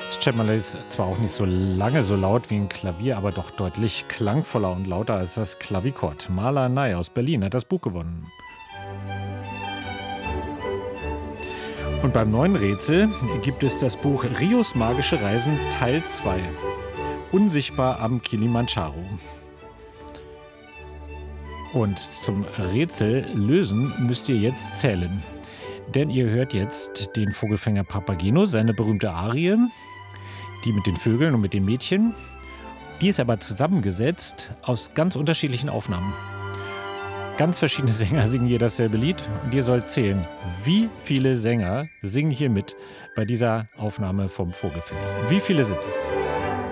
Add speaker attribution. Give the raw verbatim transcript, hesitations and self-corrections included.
Speaker 1: Cemala ist zwar auch nicht so lange so laut wie ein Klavier, aber doch deutlich klangvoller und lauter als das Klavichord. Maler Ney aus Berlin hat das Buch gewonnen. Und beim neuen Rätsel gibt es das Buch Rios magische Reisen Teil zwei. Unsichtbar am Kilimandscharo. Und zum Rätsel lösen müsst ihr jetzt zählen. Denn ihr hört jetzt den Vogelfänger Papageno, seine berühmte Arie, die mit den Vögeln und mit den Mädchen. Die ist aber zusammengesetzt aus ganz unterschiedlichen Aufnahmen. Ganz verschiedene Sänger singen hier dasselbe Lied und ihr sollt zählen, wie viele Sänger singen hier mit bei dieser Aufnahme vom Vogelfänger. Wie viele sind es?